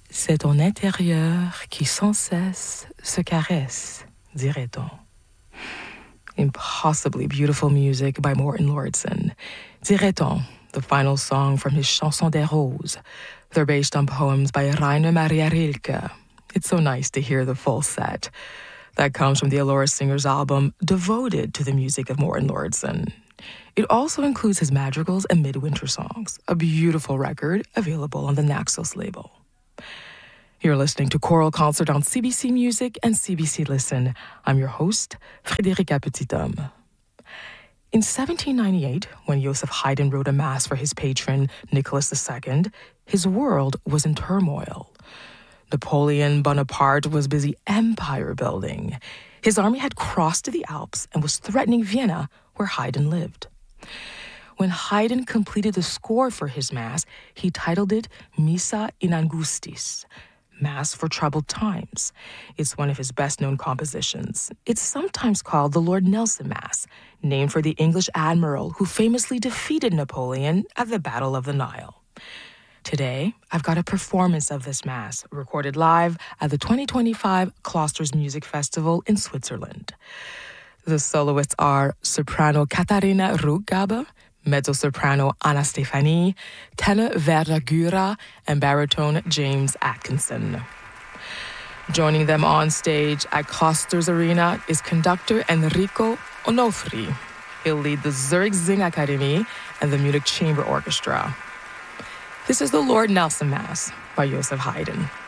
C'est ton intérieur qui sans cesse se caresse, dirait-on. Impossibly beautiful music by Morten Lordsson. Dirait-on, the final song from his Chanson des Roses. They're based on poems by Rainer Maria Rilke. It's so nice to hear the full set. That comes from the Allure Singers album, devoted to the music of Morten Lordsson. It also includes his madrigals and midwinter songs, a beautiful record available on the Naxos label. You're listening to Choral Concert on CBC Music and CBC Listen. I'm your host, Frédérica Petithomme. In 1798, when Joseph Haydn wrote a mass for his patron, Nicholas II, his world was in turmoil. Napoleon Bonaparte was busy empire building. His army had crossed to the Alps and was threatening Vienna, where Haydn lived. When Haydn completed the score for his mass, he titled it Missa in Angustis, Mass for Troubled Times. It's one of his best-known compositions. It's sometimes called the Lord Nelson Mass, named for the English admiral who famously defeated Napoleon at the Battle of the Nile. Today, I've got a performance of this Mass, recorded live at the 2025 Klosters Music Festival in Switzerland. The soloists are soprano Katharina Ruggabe, mezzo-soprano Anna Stefani, tenor Verda Gura, and baritone James Atkinson. Joining them on stage at Klosters Arena is conductor Enrico Onofri. He'll lead the Zurich Singakademie and the Munich Chamber Orchestra. This is the Lord Nelson Mass by Joseph Haydn.